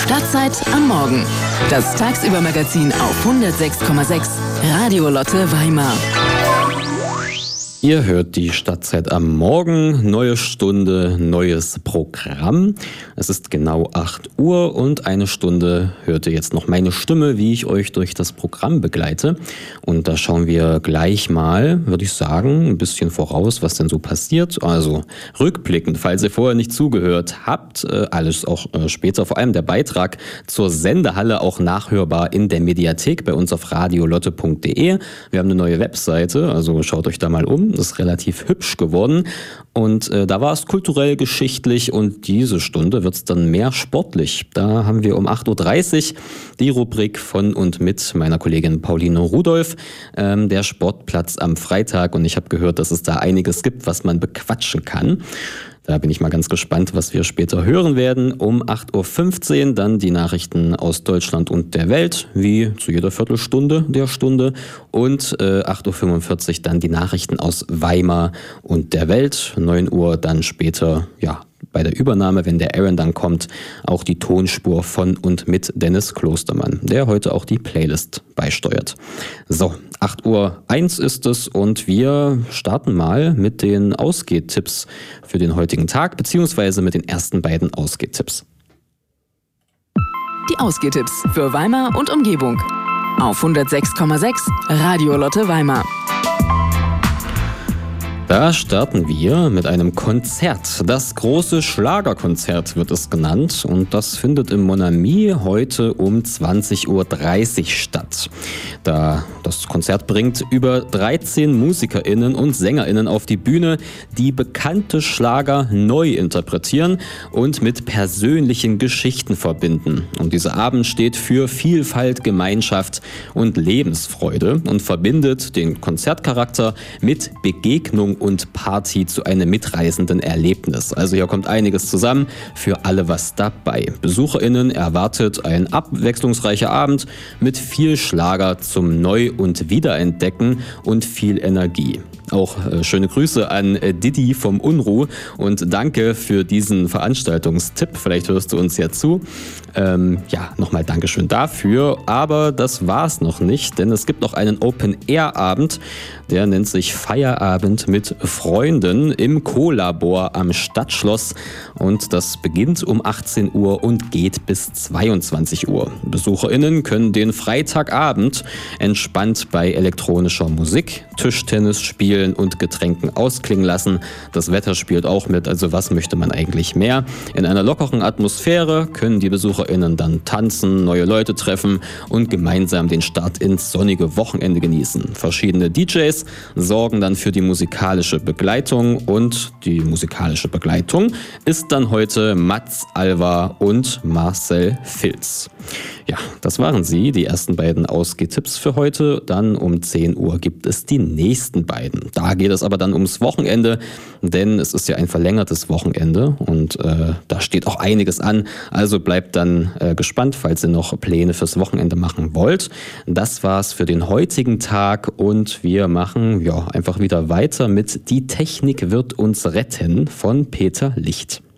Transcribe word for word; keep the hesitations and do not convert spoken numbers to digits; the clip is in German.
Stadtzeit am Morgen. Das Tagsüber-Magazin auf hundertsechs Komma sechs Radio Lotte Weimar. Ihr hört die Stadtzeit am Morgen, neue Stunde, neues Programm. Es ist genau acht Uhr und eine Stunde hört ihr jetzt noch meine Stimme, wie ich euch durch das Programm begleite. Und da schauen wir gleich mal, würde ich sagen, ein bisschen voraus, was denn so passiert. Also rückblickend, falls ihr vorher nicht zugehört habt, alles auch später, vor allem der Beitrag zur Sendehalle auch nachhörbar in der Mediathek bei uns auf radiolotte punkt de. Wir haben eine neue Webseite, also schaut euch da mal um. Das ist relativ hübsch geworden und äh, da war es kulturell, geschichtlich und diese Stunde wird es dann mehr sportlich. Da haben wir um acht Uhr dreißig die Rubrik von und mit meiner Kollegin Pauline Rudolph, ähm, der Sportplatz am Freitag, und ich habe gehört, dass es da einiges gibt, was man bequatschen kann. Da bin ich mal ganz gespannt, was wir später hören werden. Um acht Uhr fünfzehn dann die Nachrichten aus Deutschland und der Welt, wie zu jeder Viertelstunde der Stunde. Und äh, acht Uhr fünfundvierzig dann die Nachrichten aus Weimar und der Welt. neun Uhr dann später, ja, bei der Übernahme, wenn der Aaron dann kommt, auch die Tonspur von und mit Dennis Klostermann, der heute auch die Playlist beisteuert. So, acht Uhr eins ist es und wir starten mal mit den Ausgehtipps für den heutigen Tag, beziehungsweise mit den ersten beiden Ausgehtipps. Die Ausgehtipps für Weimar und Umgebung auf hundertsechs Komma sechs Radio Lotte Weimar. Da starten wir mit einem Konzert. Das große Schlagerkonzert wird es genannt und das findet im Mon Ami heute um zwanzig Uhr dreißig statt. Da das Konzert bringt über dreizehn MusikerInnen und SängerInnen auf die Bühne, die bekannte Schlager neu interpretieren und mit persönlichen Geschichten verbinden. Und dieser Abend steht für Vielfalt, Gemeinschaft und Lebensfreude und verbindet den Konzertcharakter mit Begegnung und Party zu einem mitreißenden Erlebnis. Also hier kommt einiges zusammen, für alle was dabei. BesucherInnen erwartet ein abwechslungsreicher Abend mit viel Schlager zum Neu- und Wiederentdecken und viel Energie. Auch äh, schöne Grüße an äh, Didi vom Unruh und danke für diesen Veranstaltungstipp. Vielleicht hörst du uns ja zu. Ähm, ja, nochmal Dankeschön dafür. Aber das war's noch nicht, denn es gibt noch einen Open-Air-Abend. Der nennt sich Feierabend mit Freunden im Co-Labor am Stadtschloss. Und das beginnt um achtzehn Uhr und geht bis zweiundzwanzig Uhr. BesucherInnen können den Freitagabend entspannt bei elektronischer Musik, Tischtennis spielen und Getränken ausklingen lassen. Das Wetter spielt auch mit, also was möchte man eigentlich mehr? In einer lockeren Atmosphäre können die BesucherInnen dann tanzen, neue Leute treffen und gemeinsam den Start ins sonnige Wochenende genießen. Verschiedene D Js sorgen dann für die musikalische Begleitung und die musikalische Begleitung ist dann heute Mats Alva und Marcel Filz. Ja, das waren sie, die ersten beiden Ausgehtipps für heute. Dann um zehn Uhr gibt es die nächsten beiden. Da geht es aber dann ums Wochenende, denn es ist ja ein verlängertes Wochenende und äh, da steht auch einiges an. Also bleibt dann äh, gespannt, falls ihr noch Pläne fürs Wochenende machen wollt. Das war's für den heutigen Tag und wir machen ja einfach wieder weiter mit Die Technik wird uns retten von Peter Licht.